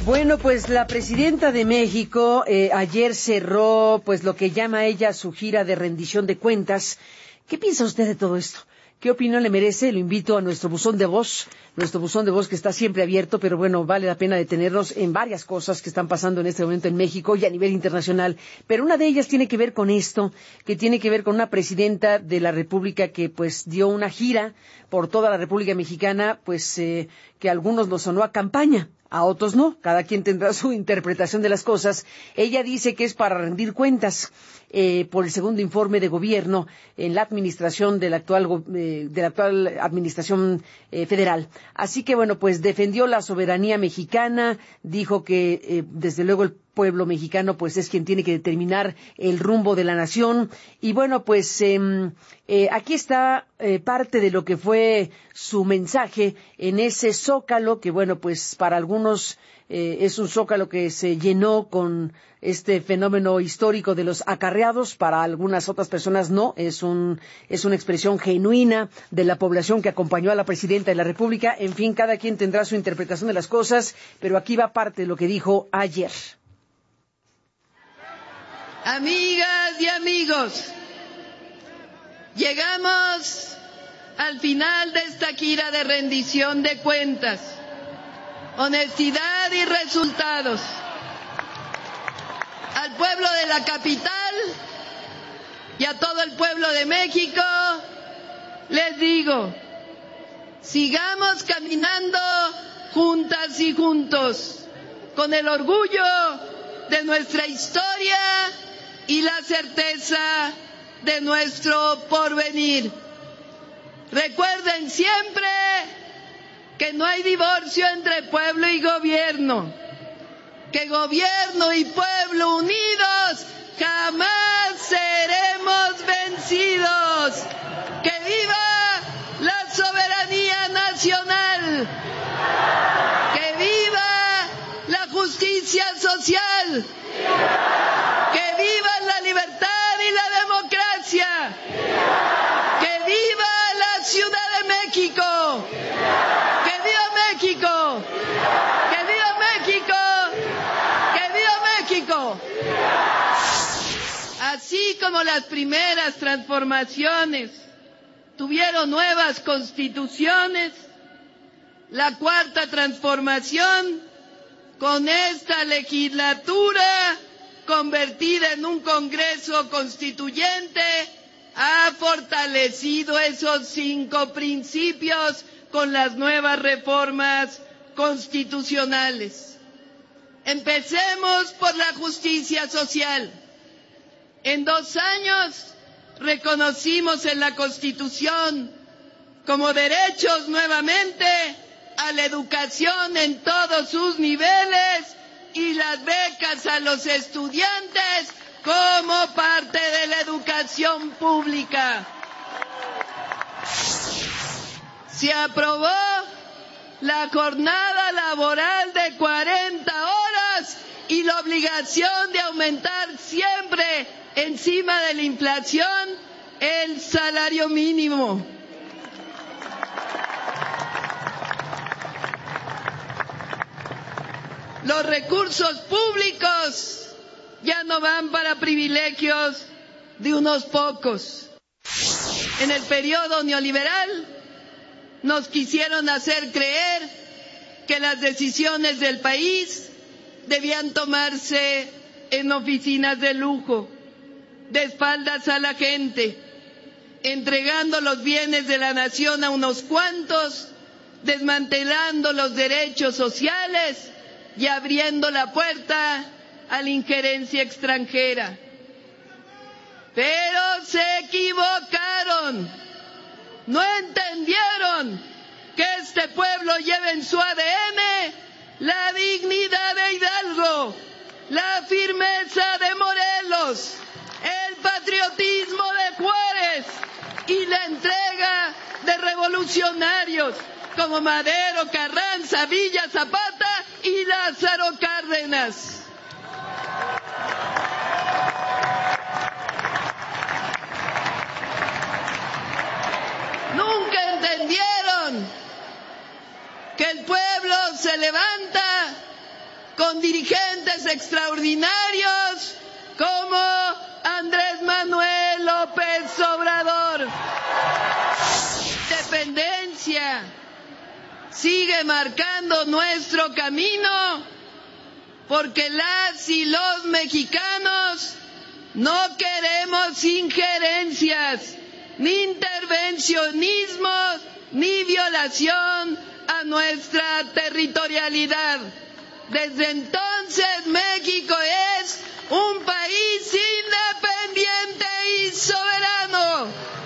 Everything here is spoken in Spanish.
Bueno, pues la presidenta de México ayer cerró pues lo que llama ella su gira de rendición de cuentas. ¿Qué piensa usted de todo esto? ¿Qué opinión le merece? Lo invito a nuestro buzón de voz que está siempre abierto, pero bueno, vale la pena detenernos en varias cosas que están pasando en este momento en México y a nivel internacional. Pero una de ellas tiene que ver con esto, que tiene que ver con una presidenta de la República que pues dio una gira por toda la República Mexicana, pues que a algunos nos sonó a campaña. A otros no, cada quien tendrá su interpretación de las cosas. Ella dice que es para rendir cuentas por el segundo informe de gobierno en la administración de la actual administración federal. Así que bueno, pues defendió la soberanía mexicana, dijo que desde luego el pueblo mexicano pues es quien tiene que determinar el rumbo de la nación. Y bueno, pues aquí está parte de lo que fue su mensaje en ese zócalo que bueno, pues para algunos es un zócalo que se llenó con este fenómeno histórico de los acarreados, para algunas otras personas no, es una expresión genuina de la población que acompañó a la presidenta de la República. En fin, cada quien tendrá su interpretación de las cosas, pero aquí va parte de lo que dijo ayer. Amigas y amigos, llegamos al final de esta gira de rendición de cuentas, honestidad y resultados. Al pueblo de la capital y a todo el pueblo de México les digo, sigamos caminando juntas y juntos, con el orgullo de nuestra historia y la certeza de nuestro porvenir. Recuerden siempre que no hay divorcio entre pueblo y gobierno, que gobierno y pueblo unidos jamás seremos vencidos. ¡Que viva la soberanía nacional! ¡Que viva la justicia social! ¡Que viva la libertad y la democracia! ¡Que viva la Ciudad de México! ¡Que viva México! ¡Que viva México! ¡Que viva México! Así como las primeras transformaciones tuvieron nuevas constituciones, la cuarta transformación, con esta legislatura convertida en un Congreso Constituyente, ha fortalecido esos 5 principios con las nuevas reformas constitucionales. Empecemos por la justicia social. En 2 años reconocimos en la Constitución como derechos nuevamente a la educación en todos sus niveles y las becas a los estudiantes como parte de la educación pública. Se aprobó la jornada laboral de 40 horas y la obligación de aumentar siempre encima de la inflación el salario mínimo. Los recursos públicos ya no van para privilegios de unos pocos. En el periodo neoliberal nos quisieron hacer creer que las decisiones del país debían tomarse en oficinas de lujo, de espaldas a la gente, entregando los bienes de la nación a unos cuantos, desmantelando los derechos sociales y abriendo la puerta a la injerencia extranjera. Pero se equivocaron, no entendieron que este pueblo lleva en su ADN la dignidad de Hidalgo, la firmeza de Morelos, el patriotismo de Juárez y la entrega de revolucionarios como Madero, Carranza, Villa, Zapata y Lázaro Cárdenas. Nunca entendieron que el pueblo se levanta con dirigentes extraordinarios como Andrés Manuel López Obrador. Independencia sigue marcando nuestro camino porque las y los mexicanos no queremos injerencias, ni intervencionismos, ni violación a nuestra territorialidad. Desde entonces México es un país independiente y soberano.